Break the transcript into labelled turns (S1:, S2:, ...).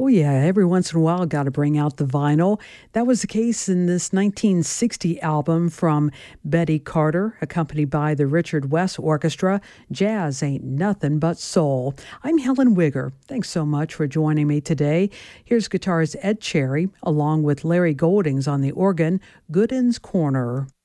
S1: Oh, yeah. Every once in a while, got to bring out the vinyl. That was the case in this 1960 album from Betty Carter, accompanied by the Richard West Orchestra. Jazz Ain't Nothing But Soul. I'm Helen Wigger. Thanks so much for joining me today. Here's guitarist Ed Cherry, along with Larry Goldings on the organ, Gooden's Corner.